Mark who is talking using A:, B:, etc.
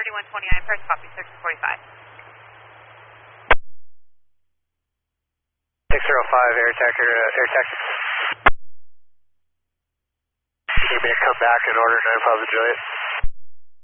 A: 4129, first copy, search 45.
B: 605, air taxi. You need me to come back in order to Papa Juliet?